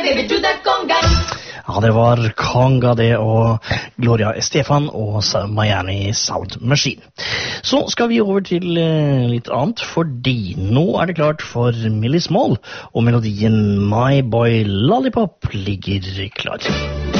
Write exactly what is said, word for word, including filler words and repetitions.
Ja, det var Conga det og Gloria Estefan og Miami Sound Machine. Så skal vi over til litt annet, fordi nå er det klart for Millie Small, og melodien My Boy Lollipop ligger klar.